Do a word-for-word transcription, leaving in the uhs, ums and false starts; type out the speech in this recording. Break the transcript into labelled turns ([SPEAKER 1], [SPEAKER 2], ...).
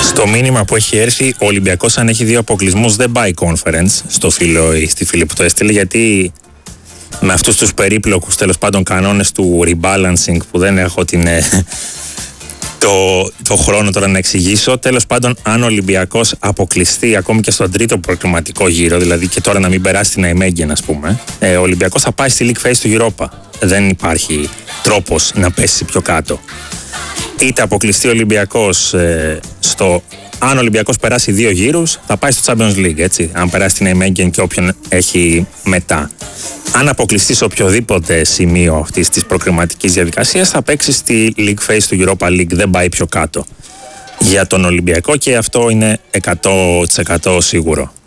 [SPEAKER 1] Στο μήνυμα που έχει έρθει, ο Ολυμπιακός αν έχει δύο αποκλεισμούς δεν πάει conference στο φίλο ή στη φίλη που το έστειλε, γιατί με αυτούς τους περίπλοκους τέλος πάντων κανόνες του rebalancing που δεν έχω την, το, το χρόνο τώρα να εξηγήσω, τέλος πάντων αν ο Ολυμπιακός αποκλειστεί ακόμη και στον τρίτο προκριματικό γύρο, δηλαδή και τώρα να μην περάσει την Αϊμέγγεν ας πούμε, ε, ο Ολυμπιακός θα πάει στη League Phase του Europa. Δεν υπάρχει τρόπος να πέσει πιο κάτω. Είτε αποκλειστεί ο Ολυμπιακός ε, στο... Αν ο Ολυμπιακός περάσει δύο γύρους, θα πάει στο Champions League, έτσι. Αν περάσει την Αϊμέγγεν και όποιον έχει μετά. Αν αποκλειστεί σε οποιοδήποτε σημείο αυτής της προκριματικής διαδικασίας, θα παίξει στη League Phase του Europa League. Δεν πάει πιο κάτω για τον Ολυμπιακό και αυτό είναι εκατό τοις εκατό σίγουρο.